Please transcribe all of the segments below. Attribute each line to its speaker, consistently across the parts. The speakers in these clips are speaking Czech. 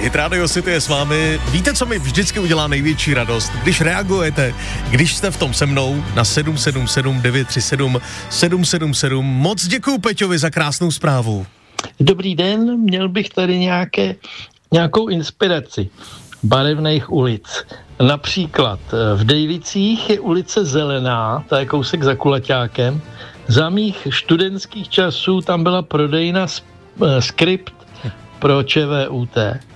Speaker 1: Hit Radio City je s vámi. Víte, co mi vždycky udělá největší radost? Když reagujete, když jste v tom se mnou na 777 937 777. Moc děkuju Peťovi za krásnou zprávu.
Speaker 2: Dobrý den, měl bych tady nějakou inspiraci barevných ulic. Například v Dejvicích je ulice Zelená, to je kousek za Kulaťákem. Za mých studentských časů tam byla prodejna Skript pro ČVUT.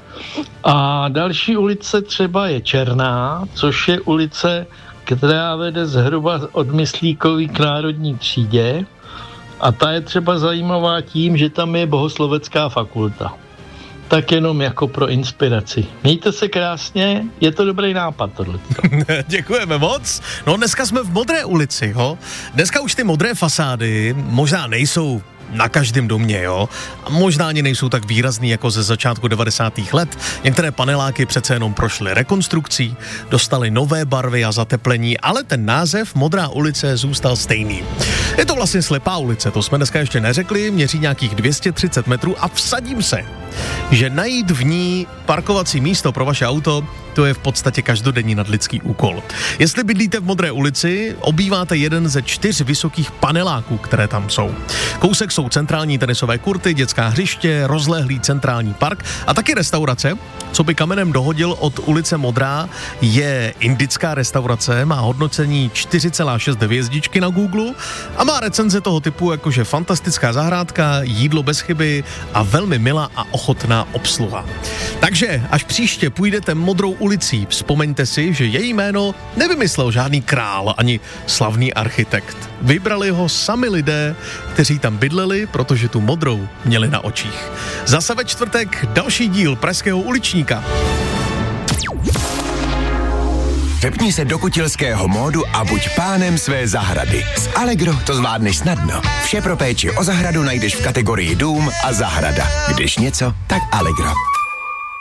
Speaker 2: A další ulice třeba je Černá, což je ulice, která vede zhruba od Myslíkový k Národní třídě. A ta je třeba zajímavá tím, že tam je bohoslovecká fakulta. Tak jenom jako pro inspiraci. Mějte se krásně, je to dobrý nápad tohle.
Speaker 1: Děkujeme moc. No dneska jsme v Modré ulici, jo. Dneska už ty modré fasády možná nejsou na každém domě, jo. A možná ani nejsou tak výrazný jako ze začátku 90. let. Některé paneláky přece jenom prošly rekonstrukcí, dostaly nové barvy a zateplení, ale ten název Modrá ulice zůstal stejný. Je to vlastně slepá ulice, to jsme dneska ještě neřekli, měří nějakých 230 metrů a vsadím se, že najít v ní parkovací místo pro vaše auto, to je v podstatě každodenní nadlidský úkol. Jestli bydlíte v Modré ulici, obýváte jeden ze 4 vysokých paneláků, které tam jsou. Kousek jsou centrální tenisové kurty, dětská hřiště, rozlehlý centrální park a taky restaurace. Co by kamenem dohodil od ulice Modrá, je indická restaurace, má hodnocení 4,6 hvězdičky na Google a má recenze toho typu, jakože fantastická zahrádka, jídlo bez chyby a velmi milá a ochotná obsluha. Takže až příště půjdete Modrou ulicí, vzpomeňte si, že její jméno nevymyslel žádný král ani slavný architekt. Vybrali ho sami lidé, kteří tam bydleli, protože tu modrou měli na očích. Zase ve čtvrtek další díl Pražského uličníka.
Speaker 3: Přepni se do kutilského módu a buď pánem své zahrady. S Allegro to zvládneš snadno. Vše pro péči o zahradu najdeš v kategorii dům a zahrada. Když něco, tak Allegro.